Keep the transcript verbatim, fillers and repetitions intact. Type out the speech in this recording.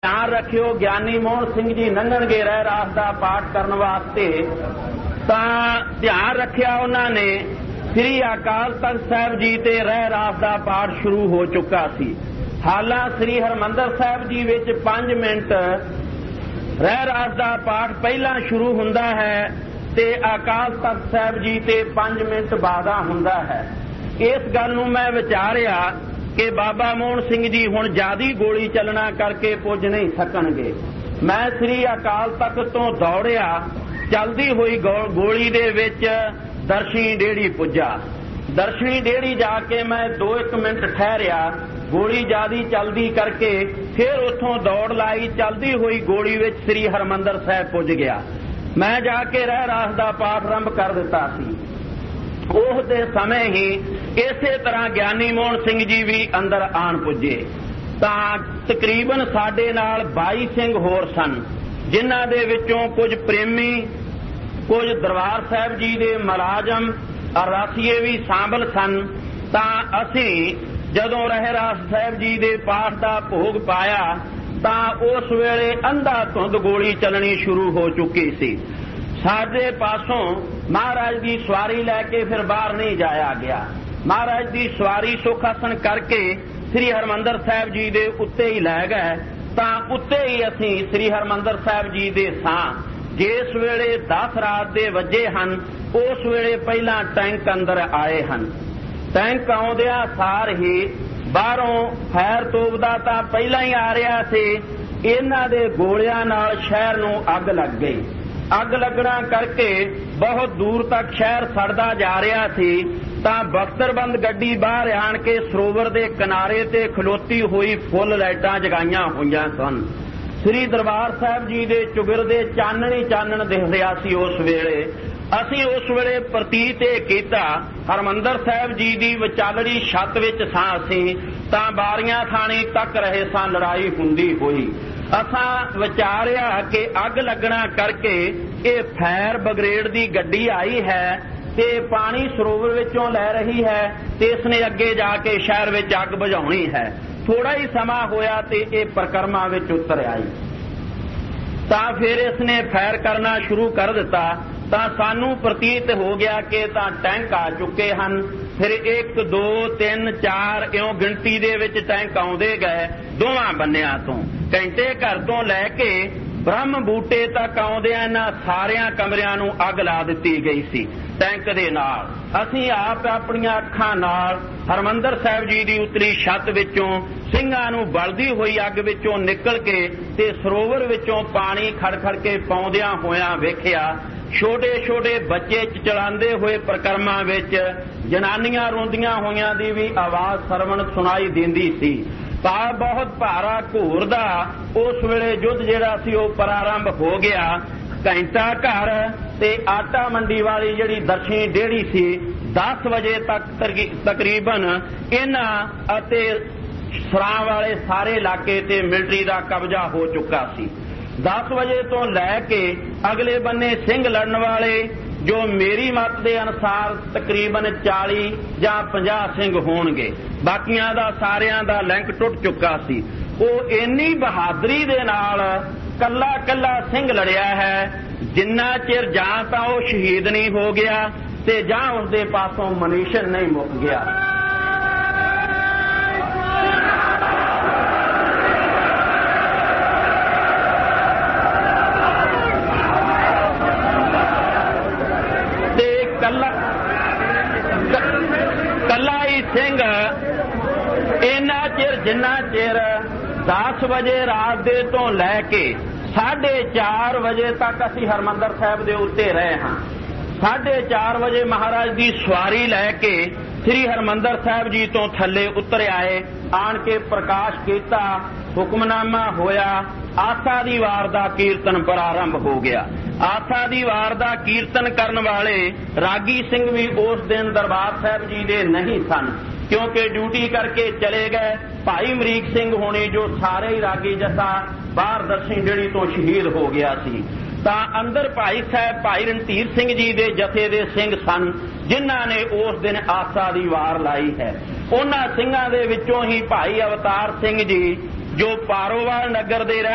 ਧਿਆਨ ਰੱਖਿਓ, ਗਿਆਨੀ ਮੋਹਨ ਸਿੰਘ ਜੀ ਲੰਘਣਗੇ ਰਹਿਰਾਸ ਦਾ ਪਾਠ ਕਰਨ ਵਾਸਤੇ, ਤਾਂ ਧਿਆਨ ਰੱਖਿਆ ਉਹਨਾਂ ਨੇ ਸ੍ਰੀ ਅਕਾਲ ਤਖਤ ਸਾਹਿਬ ਜੀ ਤੇ ਰਹਿਰਾਸ ਦਾ ਪਾਠ ਸ਼ੁਰੂ ਹੋ ਚੁੱਕਾ ਸੀ। ਹਾਲਾਂ ਸ੍ਰੀ ਹਰਿਮੰਦਰ ਸਾਹਿਬ ਜੀ ਵਿੱਚ ਪੰਜ ਮਿੰਟ ਰਹਿਰਾਸ ਦਾ ਪਾਠ ਪਹਿਲਾਂ ਸ਼ੁਰੂ ਹੁੰਦਾ ਹੈ ਤੇ ਅਕਾਲ ਤਖਤ ਸਾਹਿਬ ਜੀ ਤੇ ਪੰਜ ਮਿੰਟ ਬਾਅਦਾ ਹੁੰਦਾ ਹੈ। ਇਸ ਗੱਲ ਨੂੰ ਮੈਂ ਵਿਚਾਰਿਆ ਕਿ ਬਾਬਾ ਮੋਹਨ ਸਿੰਘ ਜੀ ਹੁਣ ਜ਼ਿਆਦੀ ਗੋਲੀ ਚੱਲਣਾ ਕਰਕੇ ਪੁੱਜ ਨਹੀਂ ਸਕਣਗੇ। ਮੈਂ ਸ੍ਰੀ ਅਕਾਲ ਤਖਤ ਤੋਂ ਦੌੜਿਆ, ਚੱਲਦੀ ਹੋਈ ਗੋਲੀ ਦੇ ਵਿੱਚ ਦਰਸ਼ਨੀ ਡੇੜੀ ਪੁੱਜਾ। ਦਰਸ਼ਨੀ ਡੇੜੀ ਜਾ ਕੇ ਮੈਂ ਦੋ ਇੱਕ ਮਿੰਟ ਠਹਿਰਿਆ, ਗੋਲੀ ਜ਼ਿਆਦੀ ਚੱਲਦੀ ਕਰਕੇ ਫਿਰ ਉੱਥੋਂ ਦੌੜ ਲਾਈ, ਚੱਲਦੀ ਹੋਈ ਗੋਲੀ ਵਿੱਚ ਸ੍ਰੀ ਹਰਿਮੰਦਰ ਸਾਹਿਬ ਪੁੱਜ ਗਿਆ। ਮੈਂ ਜਾ ਕੇ ਰਹਿਰਾਸ ਦਾ ਪਾਠ ਆਰੰਭ ਕਰ ਦਿੱਤਾ ਸੀ। ਉਸ ਦੇ ਸਮੇਂ ਹੀ ਇਸੇ ਤਰ੍ਹਾਂ ਗਿਆਨੀ ਮੋਹਨ ਸਿੰਘ ਜੀ ਵੀ ਅੰਦਰ ਆਣ ਪੁੱਜੇ। ਤਾਂ ਤਕਰੀਬਨ ਸਾਡੇ ਨਾਲ ਬਾਈ ਸਿੰਘ ਹੋਰ ਸਨ, ਜਿਨ੍ਹਾਂ ਦੇ ਵਿੱਚੋਂ ਕੁਝ ਪ੍ਰੇਮੀ, ਕੁਝ ਦਰਬਾਰ ਸਾਹਿਬ ਜੀ ਦੇ ਮੁਲਾਜ਼ਮ ਅਰਾਸੀਏ ਵੀ ਸ਼ਾਮਲ ਸਨ। ਤਾਂ ਅਸੀਂ ਜਦੋਂ ਰਹਿਰਾਸ ਸਾਹਿਬ ਜੀ ਦੇ ਪਾਠ ਦਾ ਭੋਗ ਪਾਇਆ ਤਾਂ ਉਸ ਵੇਲੇ ਅੰਧਾ ਧੁੰਦ ਗੋਲੀ ਚੱਲਣੀ ਸ਼ੁਰੂ ਹੋ ਚੁੱਕੀ ਸੀ। ਸਾਡੇ ਪਾਸੋਂ ਮਹਾਰਾਜ ਦੀ ਸਵਾਰੀ ਲੈ ਕੇ ਫਿਰ ਬਾਹਰ ਨਹੀਂ ਜਾਇਆ ਗਿਆ। ਮਹਾਰਾਜ ਦੀ ਸਵਾਰੀ ਸੁੱਖ ਆਸਣ ਕਰਕੇ ਸ੍ਰੀ ਹਰਿਮੰਦਰ ਸਾਹਿਬ ਜੀ ਦੇ ਉੱਤੇ ਹੀ ਲੈ ਗਏ। ਤਾਂ ਉੱਤੇ ਹੀ ਅਸੀਂ ਸ੍ਰੀ ਹਰਿਮੰਦਰ ਸਾਹਿਬ ਜੀ ਦੇ ਸਾਂ। ਜਿਸ ਵੇਲੇ ਦਸ ਰਾਤ ਦੇ ਵੱਜੇ ਹਨ, ਉਸ ਵੇਲੇ ਪਹਿਲਾਂ ਟੈਂਕ ਅੰਦਰ ਆਏ ਹਨ। ਟੈਂਕ ਆਉਂਦਿਆਂ ਸਾਰ ਹੀ ਬਾਹਰੋਂ ਫਾਇਰ ਤੋਪ ਦਾ ਤਾਂ ਪਹਿਲਾਂ ਹੀ ਆ ਰਿਹਾ ਸੀ, ਇਹਨਾਂ ਦੇ ਗੋਲਿਆਂ ਨਾਲ ਸ਼ਹਿਰ ਨੂੰ ਅੱਗ ਲੱਗ ਗਈ। ਅੱਗ ਲੱਗਣਾ ਕਰਕੇ ਬਹੁਤ ਦੂਰ ਤੱਕ ਸ਼ਹਿਰ ਸੜਦਾ ਜਾ ਰਿਹਾ ਸੀ। ਤਾਂ ਬਖਤਰਬੰਦ ਗੱਡੀ ਬਾਹਰ ਆਣ ਕੇ ਸਰੋਵਰ ਦੇ ਕਿਨਾਰੇ ਤੇ ਖਲੋਤੀ ਹੋਈ ਫੁੱਲ ਲਾਈਟਾਂ ਜਗਾਈਆਂ ਹੋਈਆਂ ਸਨ। ਸ੍ਰੀ ਦਰਬਾਰ ਸਾਹਿਬ ਜੀ ਦੇ ਚੁਗਿਰਦੇ ਚਾਨਣ ਹੀ ਚਾਨਣ ਦਿਖ ਰਿਹਾ ਸੀ। ਉਸ ਵੇਲੇ ਅਸੀਂ ਉਸ ਵੇਲੇ ਪ੍ਰਤੀਤ ਇਹ ਕੀਤਾ, ਹਰਿਮੰਦਰ ਸਾਹਿਬ ਜੀ ਦੀ ਵਿਚਾਲੜੀ ਛੱਤ ਵਿੱਚ ਸਾਂ ਅਸੀਂ, ਤਾਂ ਬਾਰੀਆਂ ਥਾਣੀ ਤੱਕ ਰਹੇ ਸਾਂ ਲੜਾਈ ਹੁੰਦੀ ਹੋਈ। ਅਸਾਂ ਵਿਚਾਰਿਆ ਕਿ ਅੱਗ ਲੱਗਣਾ ਕਰਕੇ ਇਹ ਫਾਇਰ ਬ੍ਰਿਗੇਡ ਦੀ ਗੱਡੀ ਆਈ ਹੈ ਤੇ ਪਾਣੀ ਸਰੋਵਰ ਵਿੱਚੋਂ ਲੈ ਰਹੀ ਹੈ ਤੇ ਇਸਨੇ ਅੱਗੇ ਜਾ ਕੇ ਸ਼ਹਿਰ ਵਿੱਚ ਅੱਗ ਬੁਝਾਉਣੀ ਹੈ। ਥੋੜਾ ਹੀ ਸਮਾਂ ਹੋਇਆ ਤੇ ਇਹ ਪ੍ਰਕਰਮਾ ਵਿੱਚ ਉਤਰ ਆਈ। ਤਾਂ ਫਿਰ ਇਸਨੇ ਫਾਇਰ ਕਰਨਾ ਸ਼ੁਰੂ ਕਰ ਦਿੱਤਾ। ਤਾਂ ਸਾਨੂੰ ਪ੍ਰਤੀਤ ਹੋ ਗਿਆ ਕਿ ਤਾਂ ਟੈਂਕ ਆ ਚੁੱਕੇ ਹਨ। ਫਿਰ ਇੱਕ ਦੋ ਤਿੰਨ ਚਾਰ ਇਉਂ ਗਿਣਤੀ ਦੇ ਵਿੱਚ ਟੈਂਕ ਆਉਂਦੇ ਗਏ ਦੋਵਾਂ ਬੰਨਿਆਂ ਤੋਂ। ਘੰਟੇ ਘਰ ਤੋਂ ਲੈ ਕੇ ਬ੍ਰਹਮ ਬੂਟੇ ਤੱਕ ਆਉਂਦਿਆਂ ਇਹਨਾਂ ਸਾਰਿਆਂ ਕਮਰਿਆਂ ਨੂੰ ਅੱਗ ਲਾ ਦਿੱਤੀ ਗਈ ਸੀ ਟੈਂਕ ਦੇ ਨਾਲ। ਅਸੀਂ ਆਪ ਆਪਣੀਆਂ ਅੱਖਾਂ ਨਾਲ ਹਰਿਮੰਦਰ ਸਾਹਿਬ ਜੀ ਦੀ ਉਤਲੀ ਛੱਤ ਵਿੱਚੋਂ ਸਿੰਘਾਂ ਨੂੰ ਬਲਦੀ ਹੋਈ ਅੱਗ ਵਿੱਚੋਂ ਨਿਕਲ ਕੇ ਤੇ ਸਰੋਵਰ ਵਿੱਚੋਂ ਪਾਣੀ ਖੜ ਖੜ ਕੇ ਪਾਉਂਦਿਆਂ ਹੋਇਆਂ ਵੇਖਿਆ। ਛੋਟੇ ਛੋਟੇ ਬੱਚੇ ਚਲਾਉਂਦੇ ਹੋਏ ਪ੍ਰਕਰਮਾਂ ਵਿੱਚ ਜਨਾਨੀਆਂ ਰੋਂਦੀਆਂ ਹੋਈਆਂ ਦੀ ਵੀ ਆਵਾਜ਼ ਸਰਵਣ ਸੁਣਾਈ ਦਿੰਦੀ ਸੀ। ਤਾਂ ਬਹੁਤ ਭਾਰਾ ਘੋਰ ਦਾ ਉਸ ਵੇਲੇ ਯੁੱਧ ਜਿਹੜਾ ਸੀ ਉਹ ਪ੍ਰਾਰੰਭ ਹੋ ਗਿਆ। ਘੰਟਾ ਘਰ ਤੇ ਆਟਾ ਮੰਡੀ ਵਾਲੀ ਜਿਹੜੀ ਦਰਸ਼ਨੀ ਡੇੜੀ ਸੀ, ਦਸ ਵਜੇ ਤੱਕ ਤਕਰੀਬਨ ਇਹਨਾਂ ਅਤੇ ਸਰਾਂ ਵਾਲੇ ਸਾਰੇ ਇਲਾਕੇ ਤੇ ਮਿਲਟਰੀ ਦਾ ਕਬਜ਼ਾ ਹੋ ਚੁੱਕਾ ਸੀ। ਦਸ ਵਜੇ ਤੋਂ ਲੈ ਕੇ ਅਗਲੇ ਬੰਨੇ ਸਿੰਘ ਲੜਨ ਵਾਲੇ, ਜੋ ਮੇਰੀ ਮੱਤ ਦੇ ਅਨੁਸਾਰ ਤਕਰੀਬਨ ਚਾਲੀ ਜਾਂ ਪੰਜਾਹ ਸਿੰਘ ਹੋਣਗੇ। ਬਾਕੀਆਂ ਦਾ ਸਾਰਿਆਂ ਦਾ ਲਿੰਕ ਟੁੱਟ ਚੁੱਕਾ ਸੀ। ਉਹ ਇੰਨੀ ਬਹਾਦਰੀ ਦੇ ਨਾਲ ਕੱਲਾ ਕੱਲਾ ਸਿੰਘ ਲੜਿਆ ਹੈ, ਜਿੰਨਾ ਚਿਰ ਜਾਂ ਤਾਂ ਉਹ ਸ਼ਹੀਦ ਨਹੀਂ ਹੋ ਗਿਆ ਤੇ ਜਾਂ ਉਸਦੇ ਪਾਸੋਂ ਮਨੀਸ਼ਨ ਨਹੀਂ ਮੁੱਕ ਗਿਆ। ਕੱਲਾ ਹੀ ਸਿੰਘ ਇੰਨਾ ਚਿਰ ਜਿੰਨਾ ਚਿਰ ਦਸ ਵਜੇ ਰਾਤ ਦੇ ਤੋਂ ਲੈ ਕੇ ਸਾਢੇ ਚਾਰ ਵਜੇ ਤੱਕ ਅਸੀਂ ਹਰਿਮੰਦਰ ਸਾਹਿਬ ਦੇ ਉੱਤੇ ਰਹੇ ਹਾਂ। ਸਾਢੇ ਚਾਰ ਵਜੇ ਮਹਾਰਾਜ ਦੀ ਸਵਾਰੀ ਲੈ ਕੇ ਸ੍ਰੀ ਹਰਿਮੰਦਰ ਸਾਹਿਬ ਜੀ ਤੋਂ ਥੱਲੇ ਉਤਰ ਆਏ। ਆਣ ਕੇ ਪ੍ਰਕਾਸ਼ ਕੀਤਾ, ਹੁਕਮਨਾਮਾ ਹੋਇਆ, ਆਸਾ ਦੀ ਵਾਰ ਦਾ ਕੀਰਤਨ ਪ੍ਰਾਰੰਭ ਹੋ ਗਿਆ। ਆਸਾ ਦੀ ਵਾਰ ਦਾ ਕੀਰਤਨ ਕਰਨ ਵਾਲੇ ਰਾਗੀ ਸਿੰਘ ਵੀ ਉਸ ਦਿਨ ਦਰਬਾਰ ਸਾਹਿਬ ਜੀ ਦੇ ਨਹੀਂ ਸਨ, ਕਿਉਂਕਿ ਡਿਊਟੀ ਕਰਕੇ ਚਲੇ ਗਏ। ਭਾਈ ਅਮਰੀਕ ਸਿੰਘ ਹੋਣੀ, ਜੋ ਸਾਰੇ ਹੀ ਰਾਗੀ ਜੱਥਾ ਬਾਹਰ ਦਰਸ਼ਨੀ ਡੇੜੀ ਤੋਂ ਸ਼ਹੀਦ ਹੋ ਗਿਆ ਸੀ। ਤਾਂ ਅੰਦਰ ਭਾਈ ਸਾਹਿਬ ਭਾਈ ਰਣਧੀਰ ਸਿੰਘ ਜੀ ਦੇ ਜਥੇ ਦੇ ਸਿੰਘ ਸਨ, ਜਿਨ੍ਹਾਂ ਨੇ ਉਸ ਦਿਨ ਆਸਾ ਦੀ ਵਾਰ ਲਾਈ ਹੈ। ਉਹਨਾਂ ਸਿੰਘਾਂ ਦੇ ਵਿੱਚੋਂ ਹੀ ਭਾਈ ਅਵਤਾਰ ਸਿੰਘ ਜੀ, ਜੋ ਪਾਰੋਵਾਲ ਨਗਰ ਦੇ